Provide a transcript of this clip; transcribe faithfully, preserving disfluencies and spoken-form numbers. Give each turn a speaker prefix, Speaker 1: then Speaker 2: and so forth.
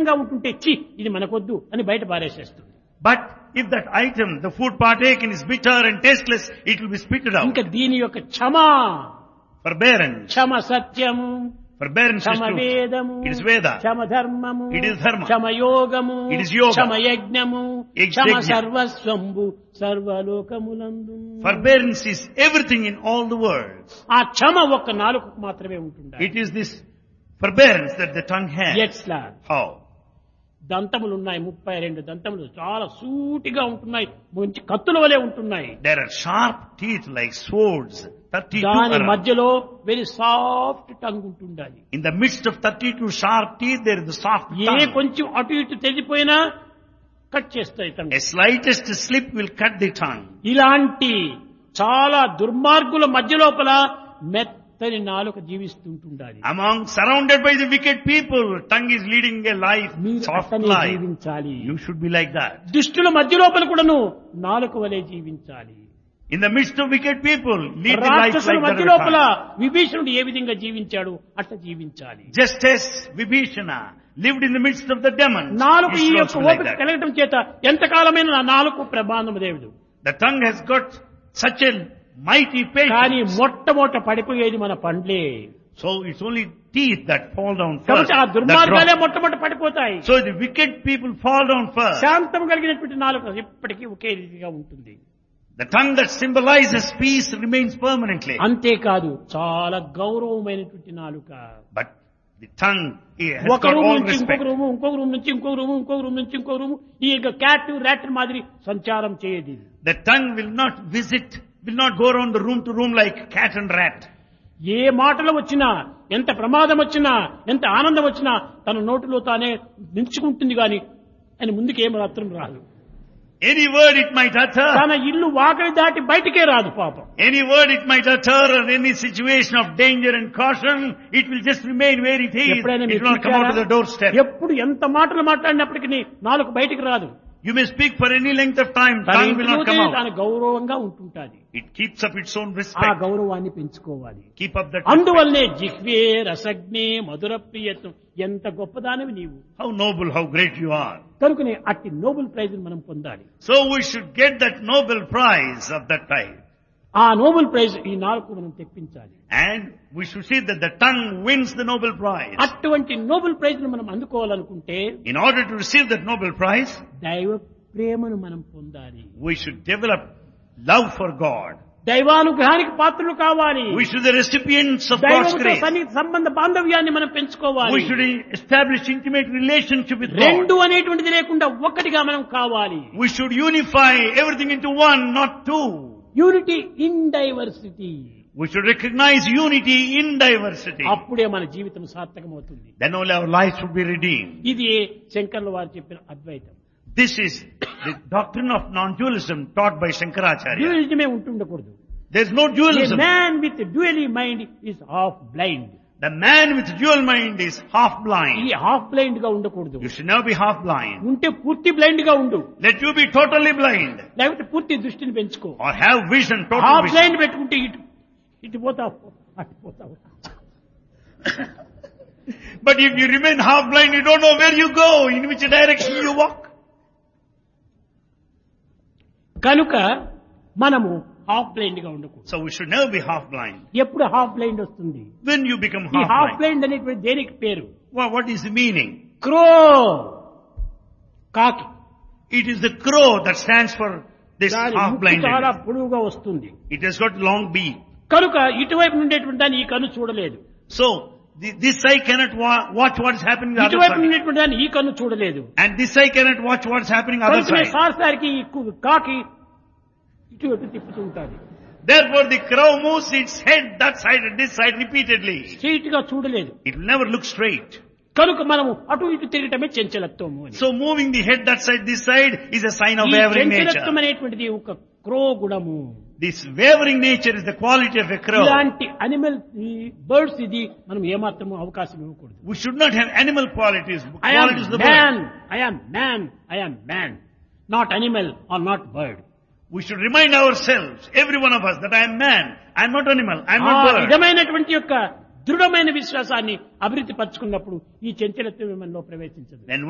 Speaker 1: గా ఉంటుంటే చి ఇది మనకొద్దు అని బయట పారేసేస్తుంది.
Speaker 2: But if that item, the food partaken, is bitter and tasteless, it will be spitted out.
Speaker 1: ఇంకా దీని యొక్క క్షమ,
Speaker 2: Forbearance.
Speaker 1: క్షమ సత్యము,
Speaker 2: Forbearance is
Speaker 1: క్షమ
Speaker 2: truth.
Speaker 1: వేదము,
Speaker 2: It is Veda.
Speaker 1: క్షమ ధర్మము,
Speaker 2: It is dharma.
Speaker 1: క్షమ యోగము,
Speaker 2: It is yoga.
Speaker 1: క్షమ యజ్ఞము,
Speaker 2: It's
Speaker 1: Kshama
Speaker 2: yajna.
Speaker 1: సర్వస్వంబు సర్వలోకములందు.
Speaker 2: Forbearance is everything in all the world.
Speaker 1: ఆ క్షమ ఒక్క నాలుకకు మాత్రమే ఉంటుంది.
Speaker 2: It is this forbearance that the tongue has.
Speaker 1: ఎట్లా
Speaker 2: How?
Speaker 1: దంతములు ఉన్నాయి, ముప్పై రెండు దంతములు చాలా సూటిగా ఉంటున్నాయి, మంచి కత్తుల వలె ఉంటున్నాయి.
Speaker 2: There are sharp teeth like swords. thirty-two
Speaker 1: దాని
Speaker 2: around.
Speaker 1: మధ్యలో వెరీ సాఫ్ట్ టంగ్ ఉంటుండాలి.
Speaker 2: In the midst of thirty-two sharp teeth, there is the soft
Speaker 1: A
Speaker 2: tongue.
Speaker 1: కొంచెం అటు ఇటు తెగిపోయినా కట్ చేస్తాయి tongue.
Speaker 2: A slightest slip will cut the tongue.
Speaker 1: ఇలాంటి చాలా దుర్మార్గుల మధ్య లోపల మెత్తని నాలుక జీవిస్తుంటుండాలి.
Speaker 2: Among surrounded by the wicked people, tongue is leading a life,
Speaker 1: మీరు
Speaker 2: soft
Speaker 1: అట్టనే
Speaker 2: life.
Speaker 1: జీవించాలి.
Speaker 2: You should be like that.
Speaker 1: దుష్టుల మధ్య లోపల కూడాను నాలుక వలె జీవించాలి.
Speaker 2: In the midst of wicked people, lead the life
Speaker 1: రాక్షసుల
Speaker 2: like
Speaker 1: మధ్య
Speaker 2: that.
Speaker 1: లోపల
Speaker 2: of a tongue.
Speaker 1: విభీషణుడు ఏ విధంగా జీవించాడు అట్లా జీవించాలి.
Speaker 2: Just as Vibhishana lived in the midst of the demons,
Speaker 1: నాలుగు
Speaker 2: you
Speaker 1: ఈ
Speaker 2: should
Speaker 1: యొక్క
Speaker 2: also be like
Speaker 1: ఓపిక
Speaker 2: that.
Speaker 1: కలగటం చేత ఎంతకాలమైన నా నాలుగు ప్రమాదము దేవుడు.
Speaker 2: The tongue has got such a mighty
Speaker 1: కానీ
Speaker 2: patience.
Speaker 1: మొట్టమొదట పడిపోయేది మన పండ్లే.
Speaker 2: So it's only teeth that fall down first.
Speaker 1: కాబట్టి ఆ
Speaker 2: that
Speaker 1: దుర్మార్గాలే
Speaker 2: drop.
Speaker 1: మొట్టమొదట పడిపోతాయి.
Speaker 2: So the wicked people fall down first.
Speaker 1: శాంతం కలిగినటువంటి నాలుక ఇప్పటికీ ఒకే రీతిగా ఉంటుంది.
Speaker 2: The tongue that symbolizes peace remains permanently.
Speaker 1: అంతేకాదు చాలా గౌరవమైనటువంటి నాలుక.
Speaker 2: But the tongue it has
Speaker 1: ఒక
Speaker 2: got
Speaker 1: రూమ్
Speaker 2: all
Speaker 1: నుంచి ఇంకొక
Speaker 2: respect.
Speaker 1: రూము, ఇంకొక రూమ్ నుంచి ఇంకొక రూము, ఇంకొక రూమ్ నుంచి ఇంకొక రూము, ఈ క్యాట్ ర్యాట్ మాదిరి సంచారం చేయదు.
Speaker 2: The tongue will not visit, will not go around the room to room like cat and rat.
Speaker 1: ఏ మాటలు వచ్చినా, ఎంత ప్రమాదం వచ్చినా, ఎంత ఆనందం వచ్చినా తన నోటిలో తానే నిల్చుకుంటుంది గాని అని ముందుకు ఏం మాత్రం రాదు.
Speaker 2: Any word it might utter,
Speaker 1: తన ఇల్లు వాకిలి దాటి బయటికే రాదు పాపం.
Speaker 2: any word it might utter or any situation of danger and caution, it will just remain where it is.
Speaker 1: ఎప్పుడైనా
Speaker 2: It
Speaker 1: మీరు
Speaker 2: will not come out to the
Speaker 1: చూశారా?
Speaker 2: doorstep.
Speaker 1: ఎప్పుడు ఎంత మాటలు మాట్లాడినప్పటికీ నాలుగు బయటికి రాదు.
Speaker 2: You may speak for any length of time,
Speaker 1: తన
Speaker 2: tongue will not
Speaker 1: ఇంటిలోనే
Speaker 2: come out.
Speaker 1: తాను గౌరవంగా ఉంటుంటాది.
Speaker 2: It keeps up its own
Speaker 1: ఆ
Speaker 2: respect.
Speaker 1: గౌరవాన్ని పెంచుకోవాలి.
Speaker 2: Keep up that respect.
Speaker 1: అందువల్లనే జిహ్వే రసజ్ఞే మధుర ప్రియత్వం ఎంత గొప్పదానివి నీవు.
Speaker 2: How noble, how great you are.
Speaker 1: కనుకనే అట్టి నోబెల్ ప్రైజ్ మనం పొందాలి.
Speaker 2: So we should get that Nobel Prize of that type.
Speaker 1: ఆ నోబెల్ ప్రైజ్ ఈ నాలుగు మనం తెప్పించాలి.
Speaker 2: And we should see that the tongue wins the Nobel Prize.
Speaker 1: అటువంటి Nobel prize ను మనం అందుకోవాలనుకుంటే
Speaker 2: In order to receive that Nobel Prize,
Speaker 1: దైవ ప్రేమను మనం పొందాలి.
Speaker 2: we should develop love for God.
Speaker 1: దైవానుగ్రహానికి పాత్రలు కావాలి.
Speaker 2: We should be the recipients of God's
Speaker 1: దైవంతో
Speaker 2: grace.
Speaker 1: సన్నిహిత సంబంధ బాంధవ్యాన్ని మనం పెంచుకోవాలి.
Speaker 2: We should establish intimate relationship with God.
Speaker 1: రెండు అనేటువంటిది లేకుండా ఒక్కటిగా మనం కావాలి.
Speaker 2: We should unify everything into one, not two.
Speaker 1: Unity in diversity.
Speaker 2: We should recognize unity in diversity.
Speaker 1: అప్పుడే మన జీవితం సార్థకమవుతుంది.
Speaker 2: Then only our lives would be redeemed.
Speaker 1: ఇది శంకర్ల వారు చెప్పిన అద్వైతం.
Speaker 2: This is the doctrine of non-dualism taught by Shankaracharya.
Speaker 1: డ్యూయలిజమే ఉంటుండకూడదు.
Speaker 2: There is no
Speaker 1: A
Speaker 2: dualism.
Speaker 1: man with dually mind is half blind.
Speaker 2: The man with dual mind is half
Speaker 1: ఈ
Speaker 2: blind.
Speaker 1: Half blind గా ఉండకూడదు.
Speaker 2: You should never be half blind.
Speaker 1: ఉంటే పూర్తి blind గా ఉండు,
Speaker 2: Let you be totally blind.
Speaker 1: లేకపోతే పూర్తి దృష్టిని పెంచుకో.
Speaker 2: Or have vision, total
Speaker 1: half
Speaker 2: vision.
Speaker 1: Blind పెట్టుకుంటే ఇటు ఇటు పోతావు, అటు పోతావు.
Speaker 2: But if you remain half blind, you don't know where you go, in which direction you walk.
Speaker 1: కనుక మనము హాఫ్ బ్లైండ్ గా ఉండకూడదు.
Speaker 2: So we should never be half blind.
Speaker 1: ఎప్పుడు హాఫ్ బ్లైండ్ వస్తుంది?
Speaker 2: When you become
Speaker 1: ఈ
Speaker 2: half
Speaker 1: half
Speaker 2: blind,
Speaker 1: blind అనేటువంటి దేనికి పేరు?
Speaker 2: well, what is the meaning?
Speaker 1: క్రో, కాకి.
Speaker 2: It is the crow that stands for this
Speaker 1: దాని
Speaker 2: half
Speaker 1: ముక్కు చాలా
Speaker 2: blindness.
Speaker 1: పొడవుగా వస్తుంది.
Speaker 2: It has got long beak.
Speaker 1: కనుక ఇటువైపు ఉండేటువంటి దాన్ని ఈ కన్ను చూడలేదు,
Speaker 2: So the, this eye cannot wa- watch what is happening on the other
Speaker 1: ఇటువైపు
Speaker 2: side.
Speaker 1: ఉండేటువంటి దాన్ని ఈ కన్ను చూడలేదు.
Speaker 2: And this eye cannot watch what is happening on the other
Speaker 1: కనుకనే
Speaker 2: side.
Speaker 1: సారిసారికి ఈ కు- కాకి ఇటువైపు తిప్పుతూ ఉంటుంది.
Speaker 2: Therefore the crow moves its head that side and this side repeatedly.
Speaker 1: Straight గా చూడలేదు.
Speaker 2: It will never look straight.
Speaker 1: కనుక మనము అటు ఇటు తిరగటమే చంచలత్వము అని.
Speaker 2: So moving the head that side, this side is a sign of
Speaker 1: ఈ
Speaker 2: wavering
Speaker 1: చంచలత్వం
Speaker 2: nature.
Speaker 1: అనేటువంటిది ఒక క్రో గుణము.
Speaker 2: This wavering nature is the quality of a crow.
Speaker 1: ఇలాంటి అనిమల్ బర్డ్స్ ఇది మనం ఏమాత్రము అవకాశం ఇవ్వకూడదు.
Speaker 2: We should not have animal qualities.
Speaker 1: I am
Speaker 2: Qualities of the
Speaker 1: man,
Speaker 2: bird.
Speaker 1: I am man, I am man, not animal or not bird.
Speaker 2: We should remind ourselves, every one of us, that I am man. I am not animal. I am
Speaker 1: ఆ
Speaker 2: not bird.
Speaker 1: విధమైనటువంటి యొక్క దృఢమైన విశ్వాసాన్ని అభివృద్ధి పరచుకున్నప్పుడు ఈ చంచలత్వం మనలో ప్రవేశించదు.
Speaker 2: Then